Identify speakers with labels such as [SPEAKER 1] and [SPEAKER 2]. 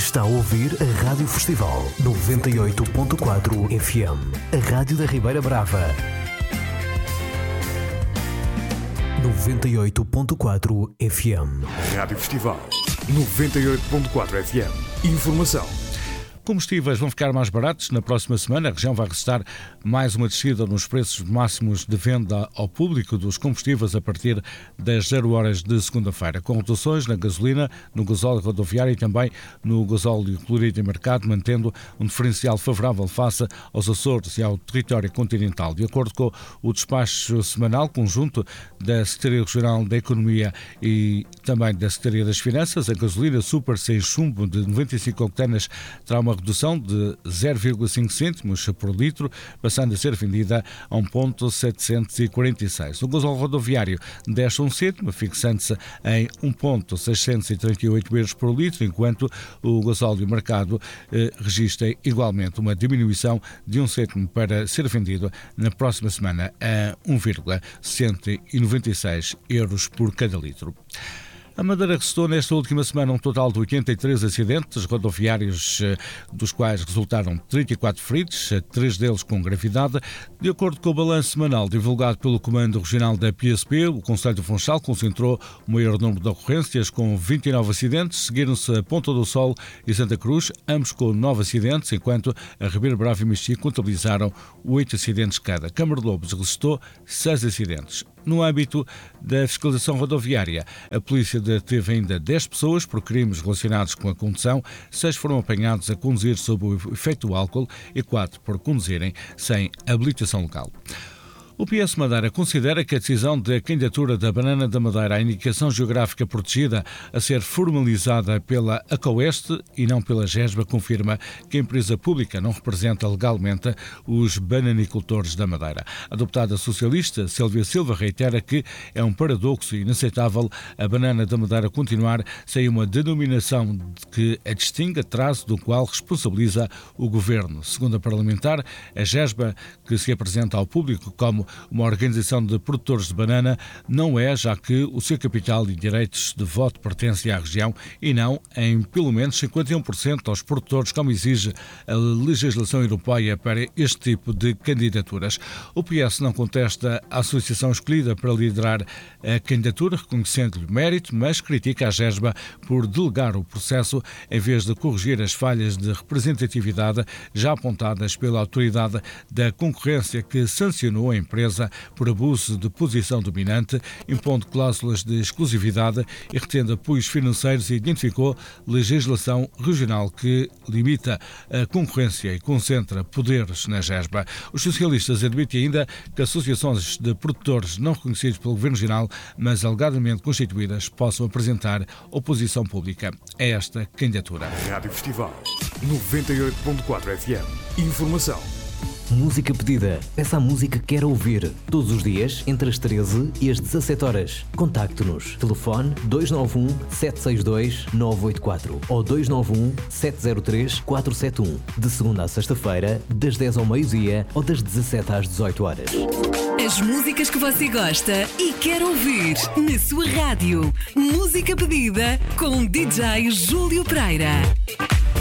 [SPEAKER 1] Está a ouvir a Rádio Festival 98.4 FM, a Rádio da Ribeira Brava. 98.4 FM.
[SPEAKER 2] Rádio Festival 98.4 FM. Informação.
[SPEAKER 3] Combustíveis vão ficar mais baratos na próxima semana. A região vai registrar mais uma descida nos preços máximos de venda ao público dos combustíveis a partir das 0 horas de segunda-feira, com reduções na gasolina, no gasóleo rodoviário e também no gasóleo colorido em mercado, mantendo um diferencial favorável face aos Açores e ao território continental. De acordo com o despacho semanal conjunto da Secretaria Regional da Economia e também da Secretaria das Finanças, a gasolina super sem chumbo de 95 octanas terá uma redução de 0,5 cêntimos por litro, passando a ser vendida a 1,746. O gasóleo rodoviário desce 1 cêntimo, fixando-se em 1,638 euros por litro, enquanto o gasóleo mercado registra igualmente uma diminuição de 1 cêntimo para ser vendido na próxima semana a 1,196 euros por cada litro. A Madeira registrou nesta última semana um total de 83 acidentes rodoviários, dos quais resultaram 34 feridos, 3 deles com gravidade. De acordo com o balanço semanal divulgado pelo Comando Regional da PSP, o Conselho do Funchal concentrou o maior número de ocorrências, com 29 acidentes. Seguiram-se a Ponta do Sol e Santa Cruz, ambos com 9 acidentes, enquanto a Ribeira Brava e Mexi contabilizaram 8 acidentes cada. Câmara de Lobos registrou 6 acidentes. No âmbito da fiscalização rodoviária, a polícia deteve ainda 10 pessoas por crimes relacionados com a condução, 6 foram apanhados a conduzir sob o efeito do álcool e 4 por conduzirem sem habilitação local. O PS Madeira considera que a decisão da candidatura da banana da Madeira à indicação geográfica protegida a ser formalizada pela ACOeste e não pela GESBA confirma que a empresa pública não representa legalmente os bananicultores da Madeira. A deputada socialista Sylvia Silva reitera que é um paradoxo inaceitável a banana da Madeira continuar sem uma denominação que a distinga, traço do qual responsabiliza o governo. Segundo a parlamentar, a GESBA, que se apresenta ao público como uma organização de produtores de banana, não é, já que o seu capital e direitos de voto pertencem à região e não em pelo menos 51% aos produtores, como exige a legislação europeia para este tipo de candidaturas. O PS não contesta a associação escolhida para liderar a candidatura, reconhecendo-lhe mérito, mas critica a GESBA por delegar o processo em vez de corrigir as falhas de representatividade já apontadas pela Autoridade da Concorrência, que sancionou a empresa por abuso de posição dominante, impondo cláusulas de exclusividade e retendo apoios financeiros, e identificou legislação regional que limita a concorrência e concentra poderes na GESBA. Os socialistas admitem ainda que associações de produtores não reconhecidos pelo Governo Regional, mas alegadamente constituídas, possam apresentar oposição pública a esta candidatura.
[SPEAKER 2] Rádio Festival 98.4 FM. Informação.
[SPEAKER 1] Música pedida. Peça a música que quer ouvir. Todos os dias, entre as 13 e as 17 horas. Contacte-nos. Telefone 291-762-984 ou 291-703-471. De segunda à sexta-feira, das 10 ao meio-dia ou das 17 às 18 horas.
[SPEAKER 4] As músicas que você gosta e quer ouvir na sua rádio. Música pedida com DJ Júlio Pereira.